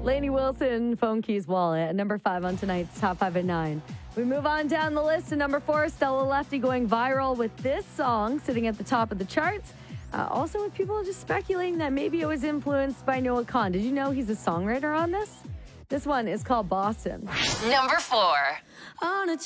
Lainey Wilson, Phone Keys Wallet, at number 5 on tonight's Top 5 at 9. We move on down the list to number 4, Stella Lefty going viral with this song sitting at the top of the charts. Also with people just speculating that maybe it was influenced by Noah Kahan. Did you know he's a songwriter on this? This one is called Boston. Number 4. On a